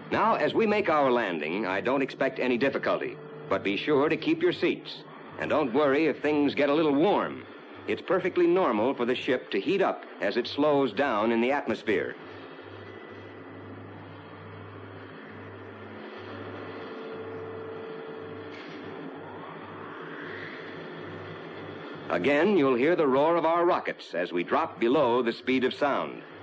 Now, as we make our landing, I don't expect any difficulty, but be sure to keep your seats. And don't worry if things get a little warm. It's perfectly normal for the ship to heat up as it slows down in the atmosphere. Again, you'll hear the roar of our rockets as we drop below the speed of sound.